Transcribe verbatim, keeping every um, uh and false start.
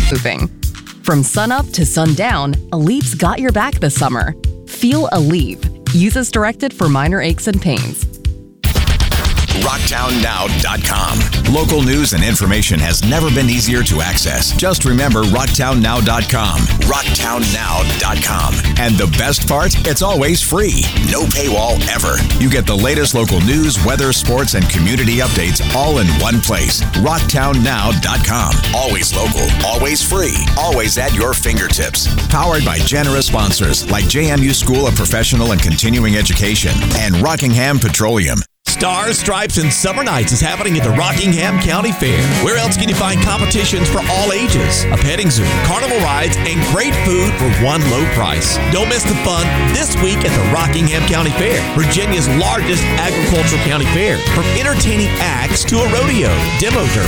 moving. From sunup to sundown, Aleve got your back this summer. Feel Aleve. Use as directed for minor aches and pains. rocktown now dot com. Local news and information has never been easier to access. Just remember rocktown now dot com. rocktown now dot com. And the best part? It's always free. No paywall ever. You get the latest local news, weather, sports, and community updates all in one place. rocktown now dot com. Always local, always free, always at your fingertips. Powered by generous sponsors like J M U School of Professional and Continuing Education and Rockingham Petroleum. Stars, Stripes, and Summer Nights is happening at the Rockingham County Fair. Where else can you find competitions for all ages, a petting zoo, carnival rides, and great food for one low price? Don't miss the fun this week at the Rockingham County Fair, Virginia's largest agricultural county fair. From entertaining acts to a rodeo, demo derby,